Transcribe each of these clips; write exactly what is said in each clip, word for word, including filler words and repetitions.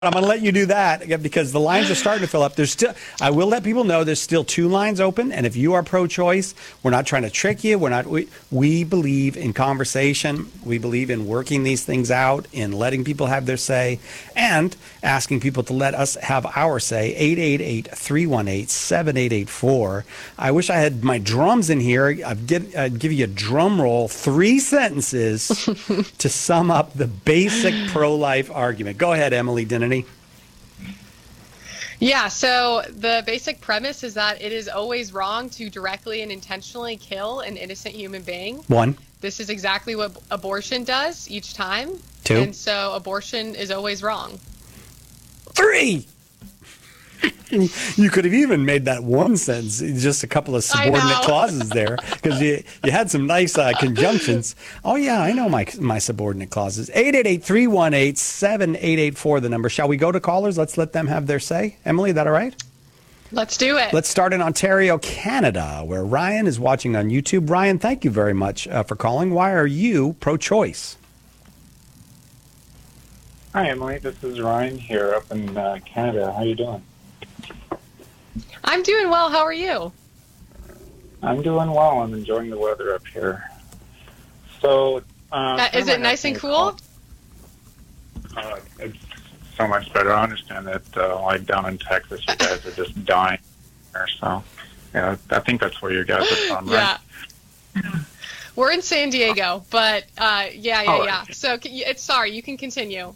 I'm going to let you do that because the lines are starting to fill up. There's still, I will let people know there's still two lines open. And if you are pro-choice, we're not trying to trick you. We're not, we, we believe in conversation. We believe in working these things out, in letting people have their say and asking people to let us have our say. eight eight eight, three one eight, seven eight eight four. I wish I had my drums in here. I'd, get, I'd give you a drum roll, three sentences to sum up the basic pro-life argument. Go ahead, Emily Denneny. Yeah, so the basic premise is that it is always wrong to directly and intentionally kill an innocent human being. One. This is exactly what abortion does each time. Two. And so abortion is always wrong. Three. You could have even made that one sentence, just a couple of subordinate clauses there, because you, you had some nice uh, conjunctions. Oh, yeah, I know my my subordinate clauses. eight eight eight, three one eight, seven eight eight four, the number. Shall we go to callers? Let's let them have their say. Emily, is that all right? Let's do it. Let's start in Ontario, Canada, where Ryan is watching on YouTube. Ryan, thank you very much uh, for calling. Why are you pro-choice? Hi, Emily. This is Ryan here up in uh, Canada. How you doing? I'm doing well. How are you? I'm doing well. I'm enjoying the weather up here. So, um, uh, is it nice and cool? Uh, it's so much better. I understand that, uh, like down in Texas, you guys are just dying there. So, yeah, I think that's where you guys are from, right? Yeah. We're in San Diego, but uh, yeah, yeah, Oh, yeah. So, it's sorry. You can continue.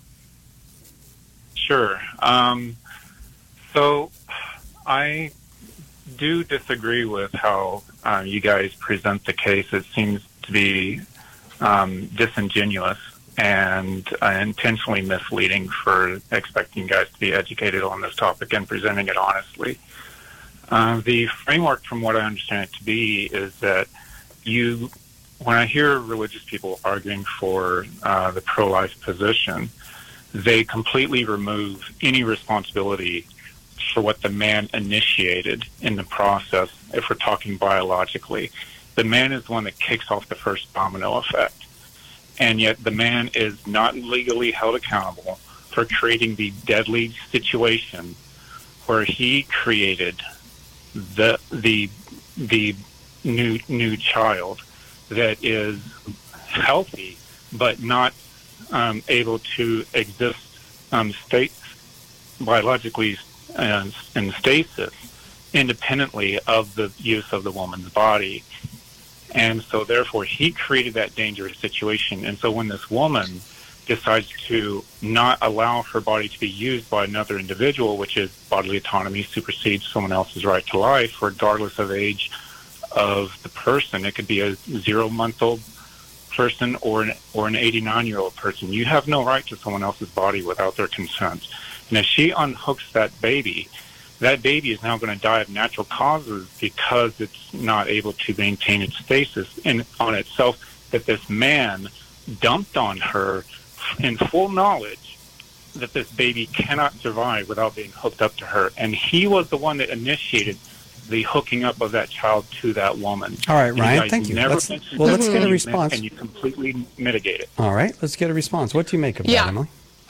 Sure. Um, so, I do disagree with how um, you guys present the case. It seems to be um, disingenuous and uh, intentionally misleading for expecting you guys to be educated on this topic and presenting it honestly. Uh, the framework, from what I understand it to be, is that you, when I hear religious people arguing for uh, the pro-life position, they completely remove any responsibility for what the man initiated in the process. If we're talking biologically, the man is the one that kicks off the first domino effect, and yet the man is not legally held accountable for creating the deadly situation where he created the the the new new child that is healthy but not um, able to exist um, state biologically and in stasis independently of the use of the woman's body. And so therefore he created that dangerous situation. And so when this woman decides to not allow her body to be used by another individual, which is bodily autonomy, supersedes someone else's right to life, regardless of age of the person. It could be a zero-month-old person or an, or an eighty-nine-year-old person. You have no right to someone else's body without their consent. And if she unhooks that baby, that baby is now going to die of natural causes because it's not able to maintain its stasis in, on itself, that this man dumped on her in full knowledge that this baby cannot survive without being hooked up to her. And he was the one that initiated the hooking up of that child to that woman. All right, Ryan, thank you. Never Let's, well, let's get a response. And you completely mitigate it. All right, let's get a response. What do you make of yeah. that, Emily?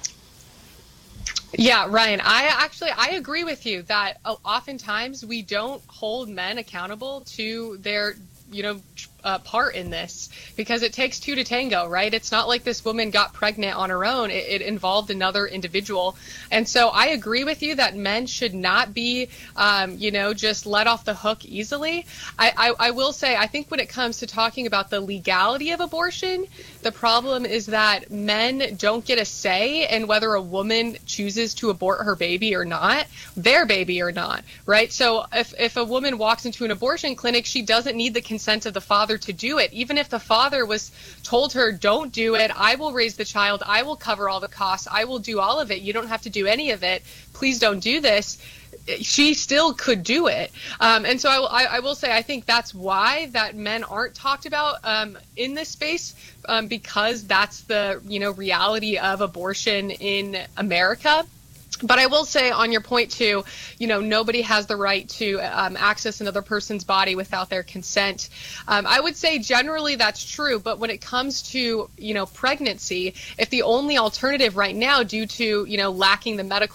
Yeah, Ryan, I actually, I agree with you that uh, oftentimes we don't hold men accountable to their, you know, uh, part in this, because it takes two to tango, right? It's not like this woman got pregnant on her own. It, it involved another individual. And so I agree with you that men should not be, um, you know, just let off the hook easily. I, I, I will say, I think when it comes to talking about the legality of abortion, the problem is that men don't get a say in whether a woman chooses to abort her baby or not, their baby or not, right? So if, if a woman walks into an abortion clinic, she doesn't need the consent of the father to do it. Even if the father was told her, don't do it, I will raise the child, I will cover all the costs, I will do all of it, you don't have to do any of it, please don't do this, she still could do it. Um, and so I, I, I will say, I think that's why that men aren't talked about um, in this space, um, because that's the, you know, reality of abortion in America. But I will say on your point too, you know, nobody has the right to um, access another person's body without their consent. Um, I would say generally that's true, but when it comes to, you know, pregnancy, if the only alternative right now due to, you know, lacking the medical